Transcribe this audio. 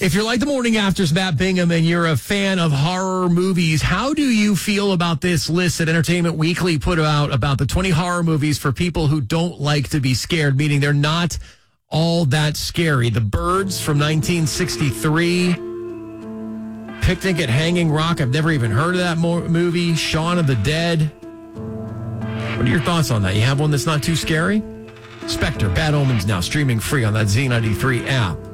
If you're like the morning afters, Matt Bingham, and you're a fan of horror movies, how do you feel about this list that Entertainment Weekly put out about the 20 horror movies for people who don't like to be scared, meaning they're not all that scary? The Birds from 1963, Picnic at Hanging Rock. I've never even heard of that movie. Shaun of the Dead. What are your thoughts on that? You have one that's not too scary? Spectre, Bad Omens now streaming free on that Z93 app.